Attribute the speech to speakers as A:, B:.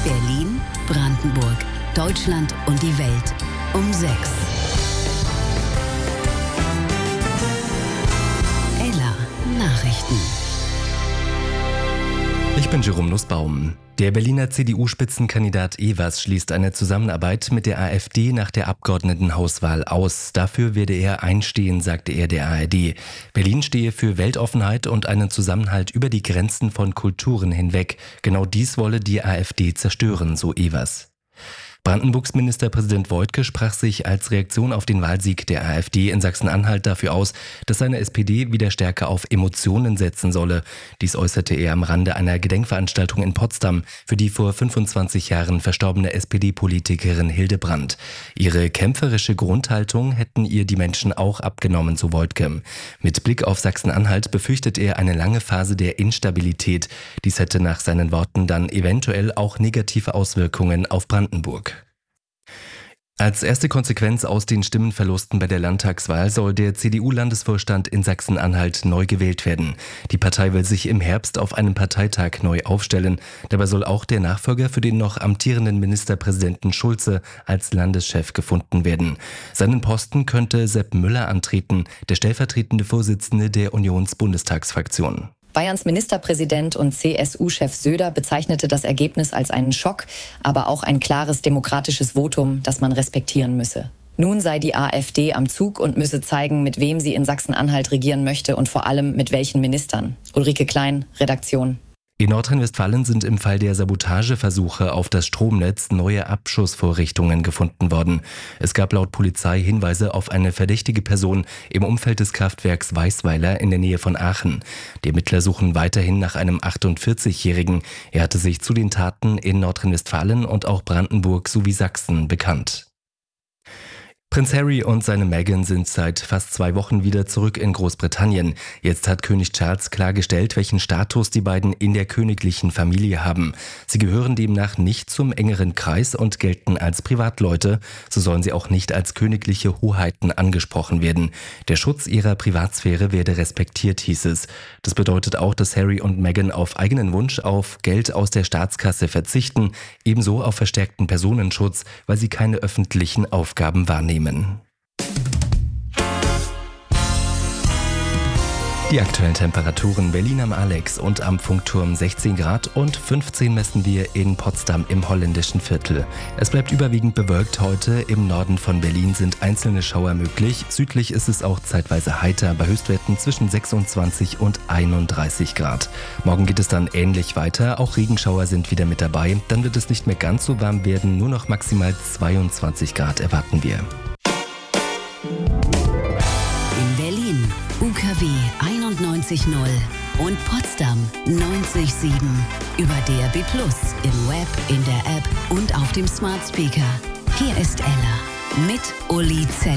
A: Berlin, Brandenburg, Deutschland und die Welt um 6. Ella Nachrichten.
B: Ich bin Jerome Nussbaum. Der Berliner CDU-Spitzenkandidat Evers schließt eine Zusammenarbeit mit der AfD nach der Abgeordnetenhauswahl aus. Dafür werde er einstehen, sagte er der ARD. Berlin stehe für Weltoffenheit und einen Zusammenhalt über die Grenzen von Kulturen hinweg. Genau dies wolle die AfD zerstören, so Evers. Brandenburgs Ministerpräsident Woidke sprach sich als Reaktion auf den Wahlsieg der AfD in Sachsen-Anhalt dafür aus, dass seine SPD wieder stärker auf Emotionen setzen solle. Dies äußerte er am Rande einer Gedenkveranstaltung in Potsdam für die vor 25 Jahren verstorbene SPD-Politikerin Hildebrand. Ihre kämpferische Grundhaltung hätten ihr die Menschen auch abgenommen, so Woidke. Mit Blick auf Sachsen-Anhalt befürchtet er eine lange Phase der Instabilität. Dies hätte nach seinen Worten dann eventuell auch negative Auswirkungen auf Brandenburg. Als erste Konsequenz aus den Stimmenverlusten bei der Landtagswahl soll der CDU-Landesvorstand in Sachsen-Anhalt neu gewählt werden. Die Partei will sich im Herbst auf einem Parteitag neu aufstellen. Dabei soll auch der Nachfolger für den noch amtierenden Ministerpräsidenten Schulze als Landeschef gefunden werden. Seinen Posten könnte Sepp Müller antreten, der stellvertretende Vorsitzende der Unionsbundestagsfraktion.
C: Bayerns Ministerpräsident und CSU-Chef Söder bezeichnete das Ergebnis als einen Schock, aber auch ein klares demokratisches Votum, das man respektieren müsse. Nun sei die AfD am Zug und müsse zeigen, mit wem sie in Sachsen-Anhalt regieren möchte und vor allem mit welchen Ministern. Ulrike Klein, Redaktion.
B: In Nordrhein-Westfalen sind im Fall der Sabotageversuche auf das Stromnetz neue Abschussvorrichtungen gefunden worden. Es gab laut Polizei Hinweise auf eine verdächtige Person im Umfeld des Kraftwerks Weißweiler in der Nähe von Aachen. Die Ermittler suchen weiterhin nach einem 48-Jährigen. Er hatte sich zu den Taten in Nordrhein-Westfalen und auch Brandenburg sowie Sachsen bekannt. Prinz Harry und seine Meghan sind seit fast 2 Wochen wieder zurück in Großbritannien. Jetzt hat König Charles klargestellt, welchen Status die beiden in der königlichen Familie haben. Sie gehören demnach nicht zum engeren Kreis und gelten als Privatleute. So sollen sie auch nicht als königliche Hoheiten angesprochen werden. Der Schutz ihrer Privatsphäre werde respektiert, hieß es. Das bedeutet auch, dass Harry und Meghan auf eigenen Wunsch auf Geld aus der Staatskasse verzichten, ebenso auf verstärkten Personenschutz, weil sie keine öffentlichen Aufgaben wahrnehmen. Die aktuellen Temperaturen: Berlin am Alex und am Funkturm 16 Grad und 15 messen wir in Potsdam im holländischen Viertel. Es bleibt überwiegend bewölkt heute. Im Norden von Berlin sind einzelne Schauer möglich. Südlich ist es auch zeitweise heiter bei Höchstwerten zwischen 26 und 31 Grad. Morgen geht es dann ähnlich weiter. Auch Regenschauer sind wieder mit dabei. Dann wird es nicht mehr ganz so warm werden. Nur noch maximal 22 Grad erwarten wir.
A: In Berlin UKW 91.0 und Potsdam 90.7. Über DAB+, im Web, in der App und auf dem Smart Speaker. Hier ist Ella mit Uli Zell.